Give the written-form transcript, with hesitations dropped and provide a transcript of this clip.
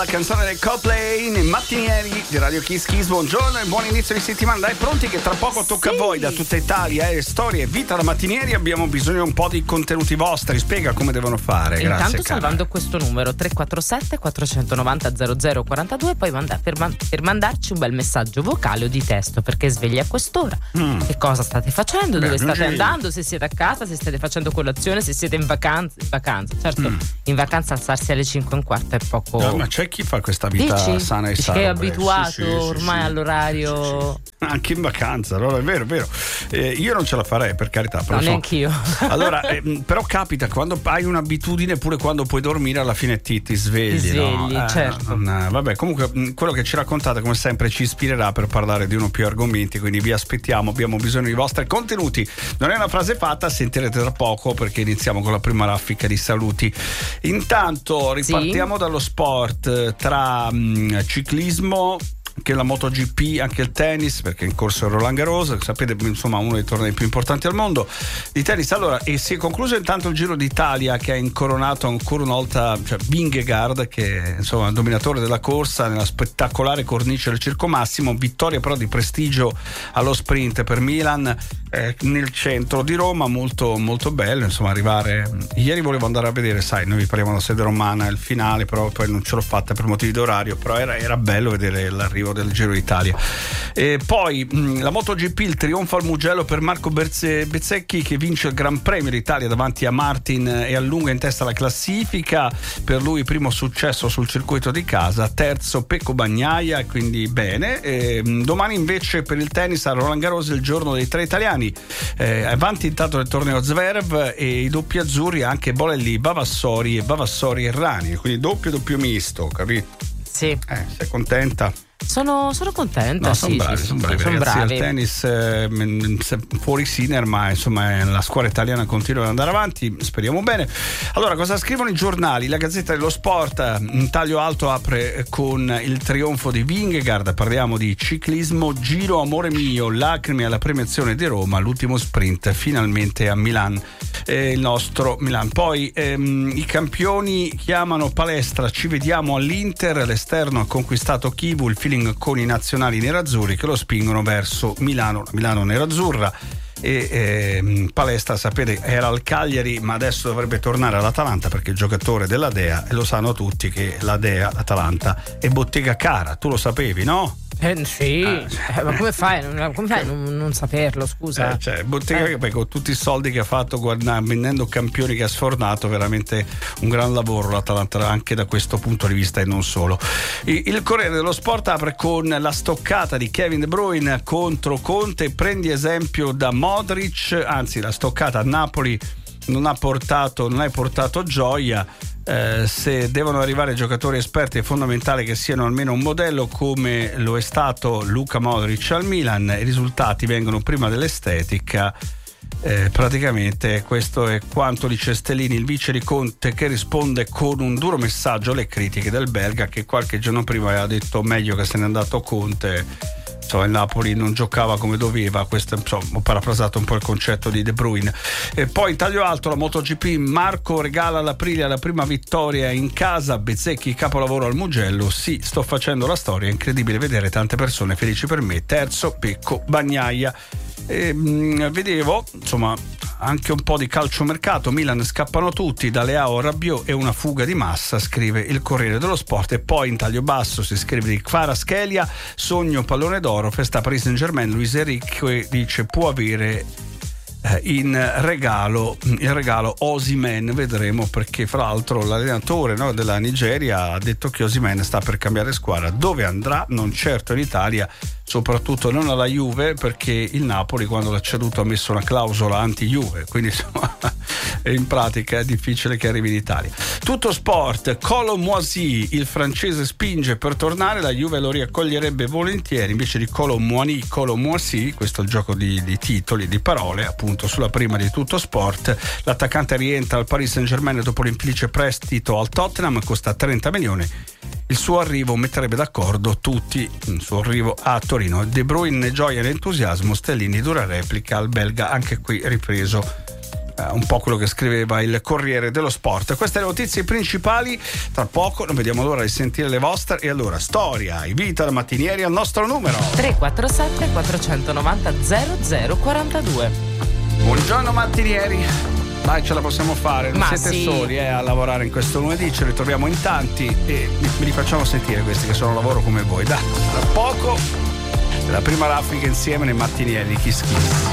la canzone del Coldplay nei mattinieri di Radio Kiss Kiss. Buongiorno e buon inizio di settimana. Dai, pronti che tra poco tocca a voi da tutta Italia, storie e vita da mattinieri. Abbiamo bisogno un po' di contenuti vostri. Spiega come devono fare. Grazie. Intanto salvando questo numero 347 490 0042, poi per mandarci un bel messaggio vocale o di testo, perché svegli a quest'ora. Che cosa state facendo? Dove state andando? Se siete a casa, se state facendo colazione, se siete in vacanza. Certo, in vacanza alzarsi alle 5:15 è poco. No, ma c'è chi fa questa vita sana e sana. Che è abituato ormai all'orario. Anche in vacanza, allora è vero. Io non ce la farei, per carità. No, neanch'io. Allora, però capita quando hai un'abitudine, pure quando puoi dormire, alla fine ti svegli. No? Certo. Vabbè, comunque quello che ci raccontate, come sempre, ci ispirerà per parlare di uno più argomenti. Quindi vi aspettiamo, abbiamo bisogno dei vostri contenuti. Non è una frase fatta, sentirete tra poco, perché iniziamo con la prima raffica di saluti. Intanto ripartiamo dallo sport, tra ciclismo, che la MotoGP, anche il tennis, perché è in corso il Roland Garros, sapete, insomma, uno dei tornei più importanti al mondo di tennis. Allora, e si è concluso intanto il Giro d'Italia, che ha incoronato ancora una volta, cioè, Vingegaard, che è insomma il dominatore della corsa nella spettacolare cornice del Circo Massimo. Vittoria però di prestigio allo sprint per Milan, nel centro di Roma, molto molto bello, insomma, arrivare. Ieri volevo andare a vedere, sai, noi parliamo della sede romana, il finale, però poi non ce l'ho fatta per motivi d'orario, però era bello vedere l'arrivo del Giro d'Italia. E poi la MotoGP, il trionfo al Mugello per Marco Bezzecchi, che vince il Gran Premio d'Italia davanti a Martin e allunga in testa la classifica. Per lui primo successo sul circuito di casa, terzo Pecco Bagnaia, quindi bene. Domani invece per il tennis a Roland Garros, il giorno dei tre italiani. Avanti intanto nel torneo Zverev e i doppi azzurri anche Bolelli, Vavassori e Rani, quindi doppio misto, capito? Sì. Sei contenta? Sono contenta. No, sono bravi ragazzi. Il tennis fuori Sinner, ma insomma la squadra italiana continua ad andare avanti, speriamo bene. Allora, cosa scrivono i giornali? La Gazzetta dello Sport in taglio alto apre con il trionfo di Vingegaard. Parliamo di ciclismo, Giro amore mio, lacrime alla premiazione di Roma, l'ultimo sprint finalmente a Milan, il nostro Milan. Poi i campioni chiamano palestra, ci vediamo all'Inter, l'esterno ha conquistato Kivu, il feeling con i nazionali nerazzurri che lo spingono verso Milano nerazzurra. E Palestra, sapete, era al Cagliari, ma adesso dovrebbe tornare all'Atalanta, perché è il giocatore della Dea, e lo sanno tutti che la Dea, l'Atalanta, è bottega cara. Tu lo sapevi, no? Sì, ma come fai a non saperlo, scusa? Bottega poi con tutti i soldi che ha fatto vendendo campioni che ha sfornato, veramente un gran lavoro l'Atalanta anche da questo punto di vista, e non solo. Il Corriere dello Sport apre con la stoccata di Kevin De Bruyne contro Conte, prendi esempio da Modric, anzi la stoccata a Napoli non hai portato gioia. Se devono arrivare giocatori esperti è fondamentale che siano almeno un modello, come lo è stato Luka Modric al Milan. I risultati vengono prima dell'estetica. Praticamente questo è quanto dice Stellini, il vice di Conte, che risponde con un duro messaggio alle critiche del belga, che qualche giorno prima aveva detto meglio che se n'è andato Conte. Il Napoli non giocava come doveva. Questo, ho parafrasato un po' il concetto di De Bruyne. E poi in taglio alto la MotoGP, Marco regala all'Aprilia la prima vittoria in casa, Bezzecchi capolavoro al Mugello, sì, sto facendo la storia, è incredibile vedere tante persone felici per me, terzo Pecco Bagnaia. Vedevo insomma anche un po' di calciomercato, Milan scappano tutti, da Leao a Rabiot e una fuga di massa, scrive il Corriere dello Sport. E poi in taglio basso si scrive di Kvaratskhelia, sogno pallone d'oro, festa Paris Saint-Germain, Luis Enrique dice può avere il regalo Osimhen, vedremo, perché fra l'altro l'allenatore della Nigeria ha detto che Osimhen sta per cambiare squadra. Dove andrà? Non certo in Italia, soprattutto non alla Juve, perché il Napoli quando l'ha ceduto ha messo una clausola anti-Juve, quindi insomma in pratica è difficile che arrivi in Italia. Tutto sport, Kolo-Muani, il francese spinge per tornare, la Juve lo riaccoglierebbe volentieri, invece di Kolo-Muani, Kolo-Muani, questo è il gioco di titoli, di parole, appunto sulla prima di Tutto Sport. L'attaccante rientra al Paris Saint-Germain dopo l'infelice prestito al Tottenham, costa 30 milioni. Il suo arrivo metterebbe d'accordo tutti, il suo arrivo a Torino. De Bruyne gioia ed entusiasmo, Stellini dura replica al belga, anche qui ripreso un po' quello che scriveva il Corriere dello Sport. Queste le notizie principali, tra poco non vediamo l'ora di sentire le vostre. E allora, storia e vita da mattinieri al nostro numero 347 490 0042. Buongiorno mattinieri. Dai, ce la possiamo fare, non siete sì. soli a lavorare in questo lunedì, ce li troviamo in tanti e me li facciamo sentire questi che sono al lavoro come voi. Dai, tra poco la prima raffica insieme nei mattinieri di Kiss Kiss.